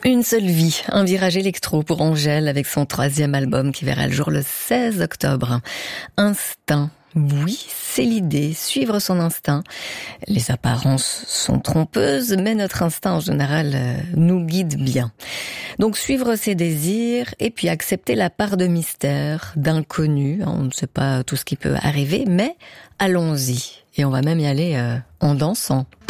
Une seule vie, un virage électro pour Angèle avec son 3e album qui verra le jour le 16 octobre. Instinct. Oui, c'est l'idée, suivre son instinct. Les apparences sont trompeuses, mais notre instinct en général nous guide bien. Donc suivre ses désirs et puis accepter la part de mystère, d'inconnu. On ne sait pas tout ce qui peut arriver, mais allons-y. Et on va même y aller en dansant.